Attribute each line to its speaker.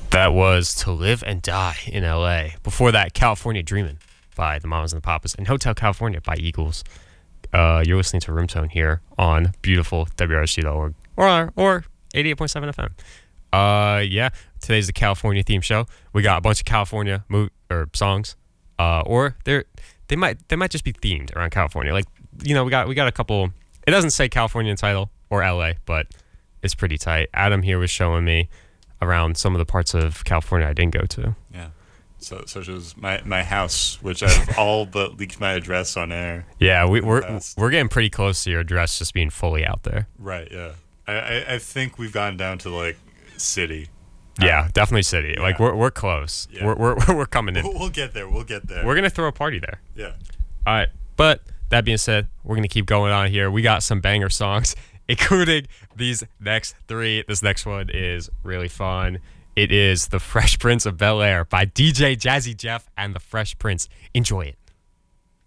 Speaker 1: That was To Live and Die in LA. Before that, California Dreamin' by the Mamas and the Papas and Hotel California by Eagles. You're listening to Room Tone here on beautiful WRC.org or 88.7 FM. Yeah, today's the California theme show. We got a bunch of California songs, or they might just be themed around California. Like, we got a couple. It doesn't say California in the title or LA, but it's pretty tight. Adam here was showing me around some of the parts of California I didn't go to.
Speaker 2: Yeah. So such as my house, which I've all but leaked my address on air.
Speaker 1: Yeah, we're getting pretty close to your address just being fully out there.
Speaker 2: Right, yeah. I think we've gotten down to like city.
Speaker 1: Yeah, definitely city.
Speaker 2: Yeah.
Speaker 1: Like we're close.
Speaker 2: Yeah.
Speaker 1: We're coming in.
Speaker 2: We'll get there. We're
Speaker 1: gonna throw a party there.
Speaker 2: Yeah.
Speaker 1: All right, but that being said, we're gonna keep going on here. We got some banger songs, including these next three. This next one is really fun. It is The Fresh Prince of Bel-Air by DJ Jazzy Jeff and The Fresh Prince. Enjoy it.